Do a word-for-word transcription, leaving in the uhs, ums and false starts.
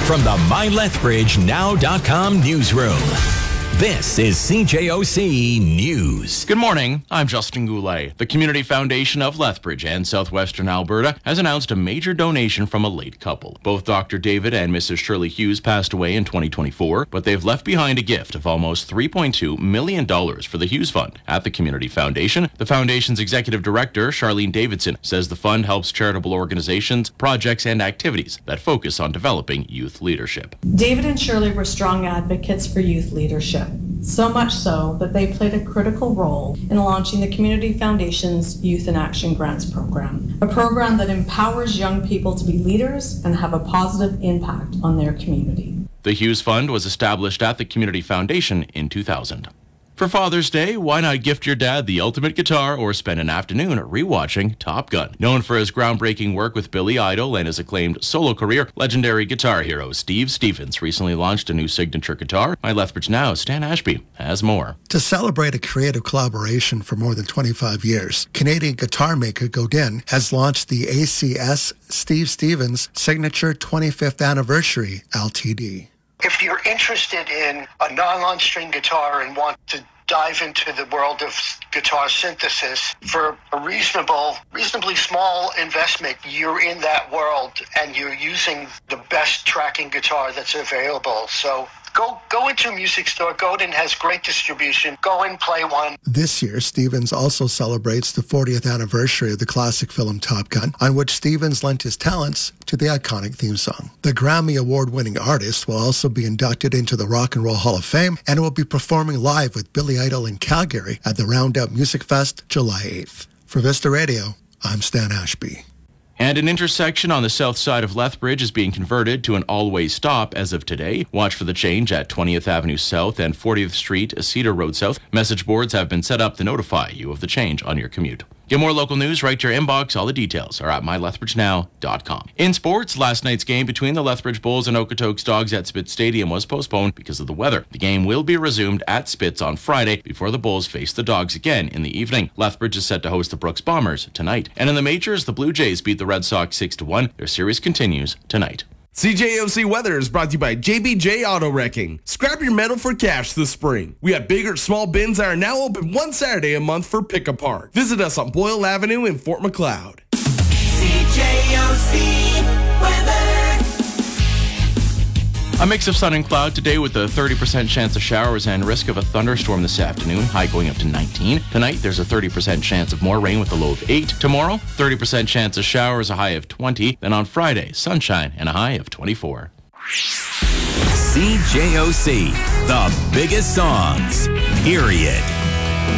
from the my lethbridge now dot com newsroom. This is C J O C News. Good morning. I'm Justin Goulet. The Community Foundation of Lethbridge and Southwestern Alberta has announced a major donation from a late couple. Both Doctor David and Missus Shirley Hughes passed away in twenty twenty-four, but they've left behind a gift of almost three point two million dollars for the Hughes Fund. At the Community Foundation, the foundation's executive director, Charlene Davidson, says the fund helps charitable organizations, projects, and activities that focus on developing youth leadership. David and Shirley were strong advocates for youth leadership. So much so that they played a critical role in launching the Community Foundation's Youth in Action Grants program, a program that empowers young people to be leaders and have a positive impact on their community. The Hughes Fund was established at the Community Foundation in two thousand. For Father's Day, why not gift your dad the ultimate guitar or spend an afternoon rewatching Top Gun? Known for his groundbreaking work with Billy Idol and his acclaimed solo career, legendary guitar hero Steve Stevens recently launched a new signature guitar. My Lethbridge Now, Stan Ashby, has more. To celebrate a creative collaboration for more than twenty-five years, Canadian guitar maker Godin has launched the A C S Steve Stevens Signature twenty-fifth Anniversary L T D. If you're interested in a nylon string guitar and want to dive into the world of guitar synthesis for a reasonable, reasonably small investment, you're in that world and you're using the best tracking guitar that's available. So go go into a music store. Godin has great distribution. Go and play one. This year, Stevens also celebrates the fortieth anniversary of the classic film Top Gun, on which Stevens lent his talents to the iconic theme song. The Grammy Award-winning artist will also be inducted into the Rock and Roll Hall of Fame and will be performing live with Billy Idol in Calgary at the Roundup Music Fest July eighth. For Vista Radio, I'm Stan Ashby. And an intersection on the south side of Lethbridge is being converted to an all-way stop as of today. Watch for the change at twentieth Avenue South and fortieth Street, Cedar Road South. Message boards have been set up to notify you of the change on your commute. Get more local news right to your inbox. All the details are at my lethbridge now dot com. In sports, last night's game between the Lethbridge Bulls and Okotoks Dogs at Spitz Stadium was postponed because of the weather. The game will be resumed at Spitz on Friday before the Bulls face the Dogs again in the evening. Lethbridge is set to host the Brooks Bombers tonight. And in the majors, the Blue Jays beat the Red Sox six to one. Their series continues tonight. C J O C Weather is brought to you by J B J Auto Wrecking. Scrap your metal for cash this spring. We have big or small bins that are now open one Saturday a month for pick-a-part. Visit us on Boyle Avenue in Fort Macleod. C J O C Weather. A mix of sun and cloud today with a thirty percent chance of showers and risk of a thunderstorm this afternoon, high going up to nineteen. Tonight, there's a thirty percent chance of more rain with a low of eight. Tomorrow, thirty percent chance of showers, a high of twenty. Then on Friday, sunshine and a high of twenty-four. C J O C, the biggest songs, period.